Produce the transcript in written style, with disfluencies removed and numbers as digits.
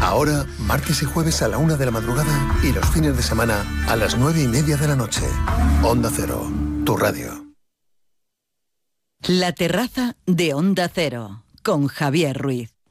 Ahora, martes y jueves a la 1 de la madrugada y los fines de semana a las 9:30 de la noche. Onda Cero, tu radio. La terraza de Onda Cero, con Javier Ruiz.